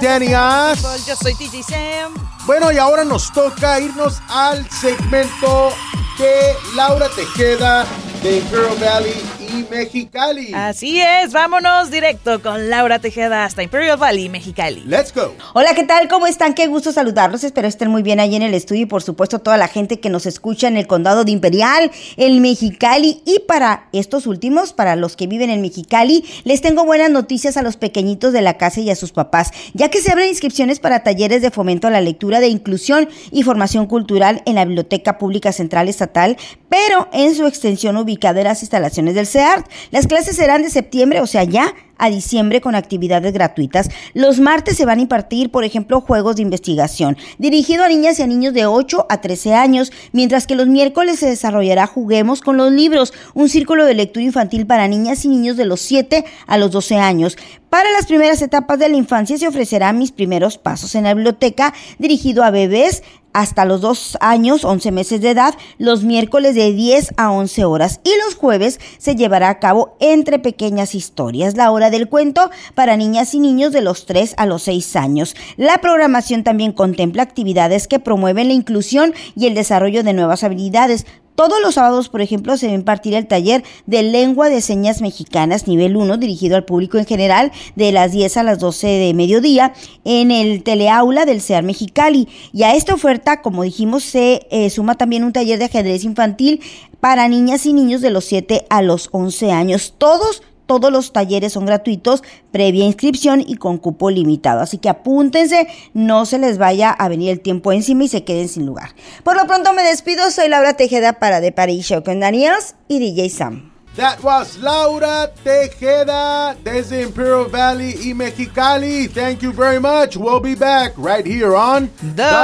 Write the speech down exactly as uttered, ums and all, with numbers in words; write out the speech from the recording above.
Danny Oz. Yo soy D J Sam. Bueno, y ahora nos toca irnos al segmento de Laura Tejeda de Imperial Valley y Mexicali. Así es, vámonos directo con Laura Tejeda hasta Imperial Valley, Mexicali. Let's go. Hola, ¿qué tal? ¿Cómo están? Qué gusto saludarlos. Espero estén muy bien ahí en el estudio y por supuesto toda la gente que nos escucha en el condado de Imperial, en Mexicali. Y para estos últimos, para los que viven en Mexicali, les tengo buenas noticias a los pequeñitos de la casa y a sus papás, ya que se abren inscripciones para talleres de fomento a la lectura, de inclusión y formación cultural en la Biblioteca Pública Central Estatal, pero en su extensión ubicada en las instalaciones del C E A R T. Las clases serán de septiembre, o sea ya, a diciembre, con actividades gratuitas. Los martes se van a impartir, por ejemplo, juegos de investigación, dirigido a niñas y a niños de ocho a trece años, mientras que los miércoles se desarrollará Juguemos con los libros, un círculo de lectura infantil para niñas y niños de los siete a los doce años. Para las primeras etapas de la infancia se ofrecerá Mis Primeros Pasos en la Biblioteca, dirigido a bebés hasta los dos años, once meses de edad, los miércoles de diez a once horas, y los jueves se llevará a cabo Entre Pequeñas Historias, la hora del cuento para niñas y niños de los tres a los seis años. La programación también contempla actividades que promueven la inclusión y el desarrollo de nuevas habilidades. Todos los sábados, por ejemplo, se va a impartir el taller de Lengua de Señas Mexicanas nivel uno, dirigido al público en general, de las diez a las doce de mediodía, en el teleaula del C E A R Mexicali. Y a esta oferta, como dijimos, se eh, suma también un taller de ajedrez infantil para niñas y niños de los siete a los once años. Todos Todos los talleres son gratuitos, previa inscripción y con cupo limitado. Así que apúntense, no se les vaya a venir el tiempo encima y se queden sin lugar. Por lo pronto me despido, soy Laura Tejeda para The Party Show con Danny Oz y D J Sam. That was Laura Tejeda desde Imperial Valley y Mexicali. Thank you very much. We'll be back right here on The